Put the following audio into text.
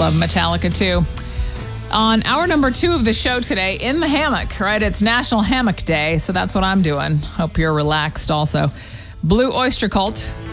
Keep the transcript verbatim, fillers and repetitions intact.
love Metallica too. On hour number two of the show today, in the hammock, right? It's National Hammock Day, so that's what I'm doing. Hope you're relaxed also. Blue Oyster Cult